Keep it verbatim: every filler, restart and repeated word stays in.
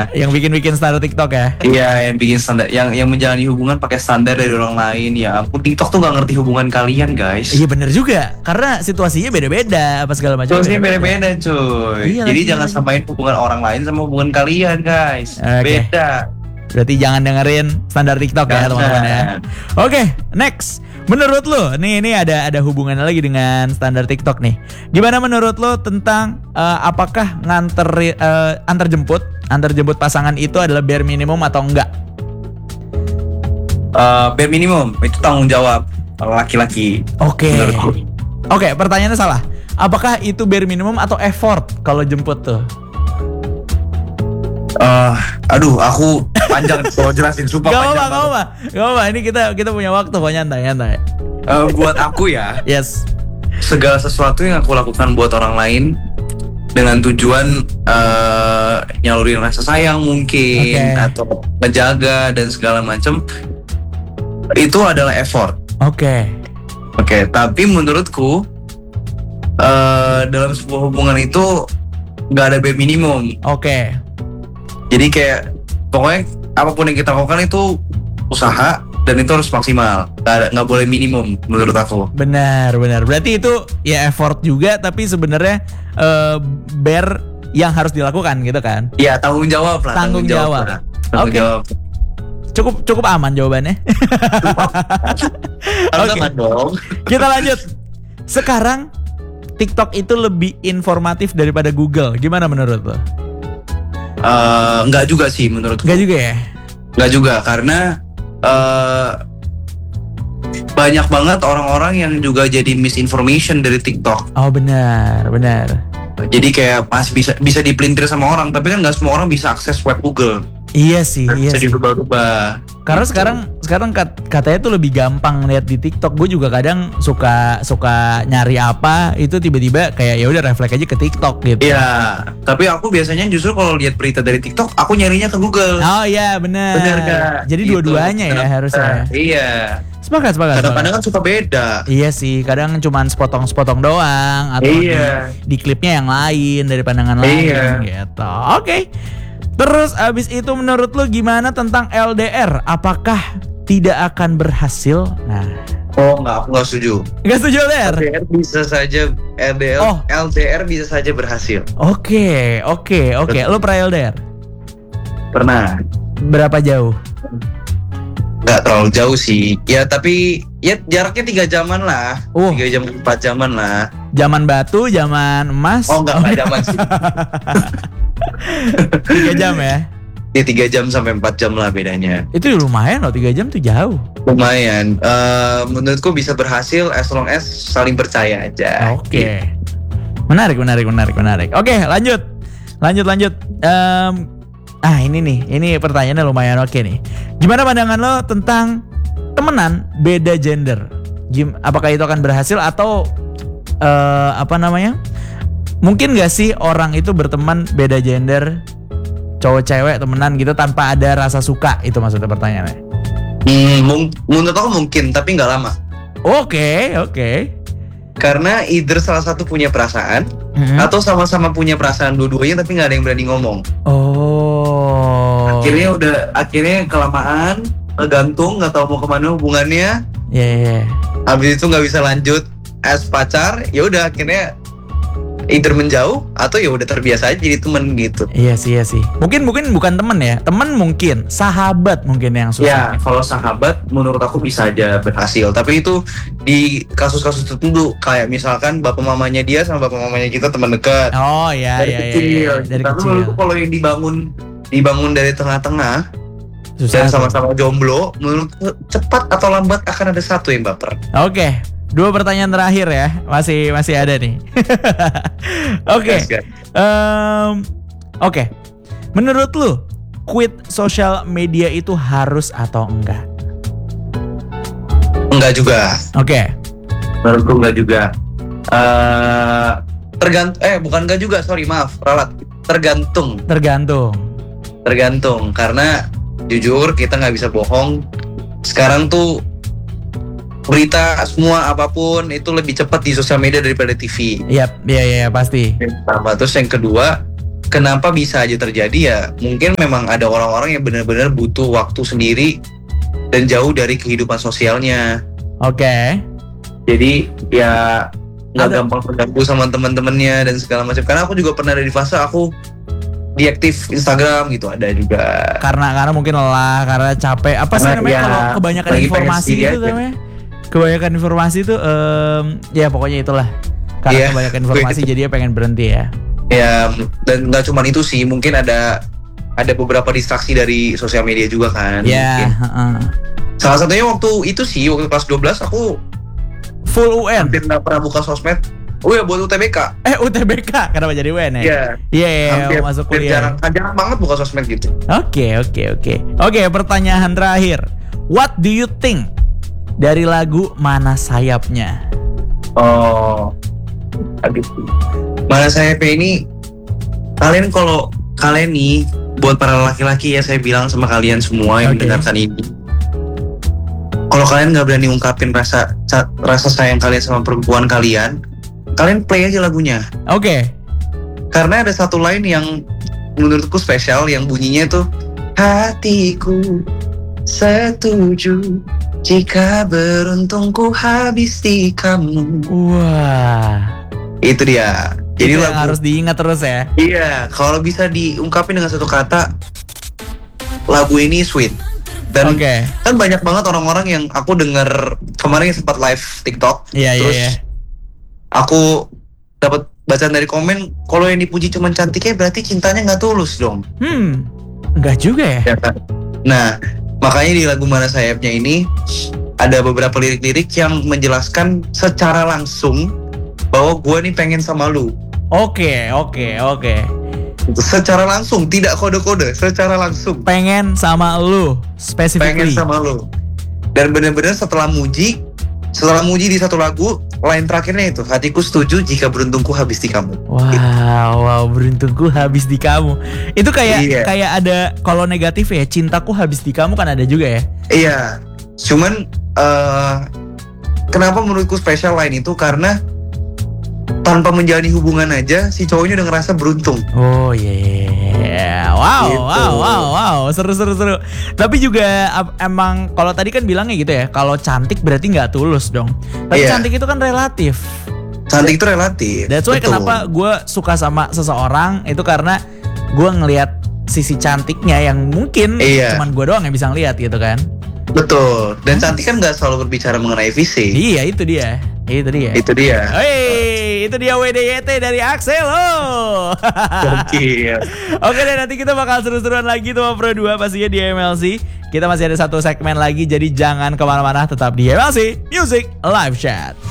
Yang bikin-bikin standar TikTok ya. Iya, yang bikin standar, yang yang menjalani hubungan pakai standar dari orang lain. Ya ampun, TikTok tuh nggak ngerti hubungan kalian, guys. Iya bener juga, karena situasinya beda-beda apa segala macam. Situasinya beda-beda, cuy. Iya, Jadi lagi, jangan lagi. samain hubungan orang lain sama hubungan kalian, guys. Oke. Beda. Berarti jangan dengerin standar TikTok ya Jangan. teman-teman ya. Oke, next. Menurut lo, nih ini ada ada hubungannya lagi dengan standar TikTok nih. Gimana menurut lo tentang eh, apakah nganter eh, antar jemput, antar jemput pasangan itu adalah bare minimum atau enggak? Eh, bare minimum itu tanggung jawab laki-laki. Oke. Menurutku. Oke, pertanyaannya salah. Apakah itu bare minimum atau effort kalau jemput tuh? Eh, aduh, aku panjang kalau jelasin, sumpah Gak panjang apa-apa, gak banget. apa-apa. Gak apa-apa, ini kita kita punya waktu kok, nyantai, nyantai. Eh, buat aku ya, Yes. segala sesuatu yang aku lakukan buat orang lain dengan tujuan eh nyalurin rasa sayang mungkin, Oke. atau menjaga dan segala macam, itu adalah effort. Oke. Oke, tapi menurutku eh dalam sebuah hubungan itu nggak ada bare minimum. Oke. Jadi kayak pokoknya apapun yang kita lakukan itu usaha dan itu harus maksimal. Nggak ada- nggak boleh minimum menurut aku. Benar, benar. Berarti itu ya effort juga, tapi sebenarnya eh, bare yang harus dilakukan gitu kan? Ya tanggung jawab lah. Tanggung jawab. lah. Tanggung Oke. jawab. Cukup cukup aman jawabannya. Harus Oke. aman dong. Kita lanjut. Sekarang TikTok itu lebih informatif daripada Google. Gimana menurut lo? Eh, nggak juga sih menurutku. Enggak juga ya? Nggak juga karena eh banyak banget orang-orang yang juga jadi misinformation dari TikTok. Oh benar, benar. Jadi kayak masih bisa bisa dipelintir sama orang, tapi kan nggak semua orang bisa akses web Google. Iya sih, iya Bisa sih. dirubah-rubah. Karena Gitu. sekarang sekarang kat- katanya tuh lebih gampang lihat di TikTok. Gue juga kadang suka suka nyari apa itu tiba-tiba kayak ya udah refleks aja ke TikTok gitu. Iya, tapi aku biasanya justru kalau lihat berita dari TikTok, aku nyarinya ke Google. Oh iya benar. Bener Kak? Jadi Gitu. dua-duanya ya Nah, harusnya. Iya. Sepakat, sepakat. Kadang-kadang sepakat. kan suka beda. Iya sih, kadang cuman sepotong-sepotong doang atau Iya. di, di klipnya yang lain dari pandangan lain Iya. gitu. Oke. Terus abis itu menurut lu gimana tentang L D R? Apakah tidak akan berhasil? Nah, Oh enggak, aku nggak setuju. nggak setuju L D R? L D R bisa saja L D R, Oh. L D R bisa saja berhasil. Oke, oke, oke. Lu pernah L D R? Pernah. Berapa jauh? Nggak terlalu jauh sih. Ya tapi ya jaraknya tiga jaman lah. Oh. Tiga jam empat jaman lah. Zaman batu, zaman emas? Oh enggak enggak jaman sih. Tiga jam ya? Ini tiga jam sampai empat jam lah bedanya. Itu lumayan loh, tiga jam tuh jauh. Lumayan. Eh, menurutku bisa berhasil as long as saling percaya aja. Oke. Menarik, menarik, menarik, menarik. Oke, lanjut. Lanjut, lanjut. Em, ah, ini nih. Ini pertanyaannya lumayan oke nih. Gimana pandangan lo tentang temenan beda gender? Gim, apakah itu akan berhasil atau eh, apa namanya? Mungkin gak sih orang itu berteman beda gender, cowok cewek temenan gitu tanpa ada rasa suka? Itu maksudnya pertanyaannya. Hmm, mung- menurut aku mungkin, tapi nggak lama. Oke, oke. Karena either salah satu punya perasaan Mhm. atau sama-sama punya perasaan dua-duanya tapi nggak ada yang berani ngomong. Oh. Akhirnya udah akhirnya kelamaan ngegantung, nggak tahu mau kemana hubungannya. Ya, ya, ya. Habis itu nggak bisa lanjut as pacar, ya udah akhirnya either menjauh atau ya udah terbiasa aja jadi temen gitu. Iya sih, iya sih. Mungkin mungkin bukan temen ya, temen mungkin, sahabat mungkin yang susah. Ya, kalau sahabat menurut aku bisa aja berhasil. Tapi itu di kasus-kasus tertentu, kayak misalkan bapak mamanya dia sama bapak mamanya kita teman dekat. Oh iya, dari iya, iya, kecil. iya. Dari Tapi kecil. menurutku kalau yang dibangun dibangun dari tengah-tengah Susah. dan tuh. sama-sama jomblo, menurutku cepat atau lambat akan ada satu yang baper. Oke, dua pertanyaan terakhir ya, masih masih ada nih. Oke, Yes, guys. Em, oke. Menurut lu, quit social media itu harus atau enggak? Enggak juga. Oke, Menurutku enggak juga. Eh tergant eh bukan enggak juga, sorry maaf, ralat. Tergantung, tergantung. tergantung karena jujur kita nggak bisa bohong. Sekarang tuh berita semua apapun itu lebih cepat di sosial media daripada T V. Iya, iya, iya pasti. Pertama, terus yang kedua, kenapa bisa aja terjadi ya? Mungkin memang ada orang-orang yang benar-benar butuh waktu sendiri dan jauh dari kehidupan sosialnya. Oke. Okay. Jadi ya nggak Ada- gampang terganggu sama teman-temannya dan segala macam. Karena aku juga pernah ada di fase aku diaktif Instagram gitu, ada juga. Karena karena mungkin lelah, karena capek. Apa sih Karena namanya ya, kalau kebanyakan lagi pengen informasi sendiri itu aja. namanya? Kebanyakan informasi itu em, ya pokoknya itulah. Karena Iya. kebanyakan informasi jadinya pengen berhenti ya. Ya, dan nggak cuma itu sih, mungkin ada ada beberapa distraksi dari sosial media juga kan. Ya, mungkin. heeh. Salah satunya waktu itu sih, waktu kelas dua belas aku Full U N. hampir nggak pernah buka sosmed. Oh ya, buat U T B K. Eh U T B K kenapa jadi U N ya? Iya. Iya, iya, Hampir, masuk hampir kuliah. jarang, jarang banget buka sosmed gitu. Oke, oke, oke. Oke, pertanyaan terakhir. What do you think dari lagu Mana Sayapnya? Oh, aduh. Mana Sayapnya ini, kalian kalau kalian nih, buat para laki-laki ya, saya bilang sama kalian semua yang Oke. mendengarkan ini, kalau kalian nggak berani ungkapin rasa rasa sayang kalian sama perempuan kalian, kalian play aja lagunya. Oke. Karena ada satu line yang menurutku spesial, yang bunyinya tuh, hatiku setuju jika beruntungku habis di kamu. Wah. Itu dia. Itu Jadi yang lagu, harus diingat terus ya. iya, kalau bisa diungkapin dengan satu kata, lagu ini sweet. Dan Oke. kan banyak banget orang-orang yang aku denger kemarin sempat live TikTok. Iya, iya, Terus iya. aku dapat bacaan dari komen, kalau yang dipuji cuma cantiknya berarti cintanya nggak tulus dong. Hmm. Enggak juga ya? Ya kan? Nah, makanya di lagu Mana Sayapnya ini ada beberapa lirik-lirik yang menjelaskan secara langsung bahwa gue nih pengen sama lu. Oke, oke, oke. Secara langsung, tidak kode-kode, secara langsung. Pengen sama lu Pengen specifically. sama lu. Dan bener-bener setelah muji, setelah muji di satu lagu, line terakhirnya itu, hatiku setuju jika beruntungku habis di kamu. Wow, wow, beruntungku habis di kamu. Itu kayak Iya. kayak ada kalau negatif ya, cintaku habis di kamu kan ada juga ya. Iya, cuman eh, kenapa menurutku spesial line itu, karena tanpa menjalani hubungan aja si cowoknya udah ngerasa beruntung. Oh iya, yeah. wow, Gitu. wow, wow, wow, seru, seru, seru. Tapi juga ap- emang kalau tadi kan bilangnya gitu ya, kalau cantik berarti nggak tulus dong. Tapi Iya. cantik itu kan relatif. Cantik itu relatif. That's why betul. kenapa gue suka sama seseorang itu karena gue ngelihat sisi cantiknya yang mungkin Iya. cuman gue doang yang bisa ngelihat gitu kan. Betul. Dan cantik kan nggak selalu berbicara mengenai fisik. Iya itu dia, itu dia. Itu dia. Hei, itu dia W D Y T dari Axel loh. Gokil. Oke deh, nanti kita bakal seru-seruan lagi tuh sama Pro dua pastinya di M L C. Kita masih ada satu segmen lagi, jadi jangan kemana-mana, tetap di M L C Music Live Chat.